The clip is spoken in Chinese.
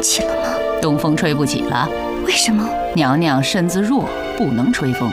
起了吗？ 东风吹不起了。 为什么？ 娘娘身子弱，不能吹风。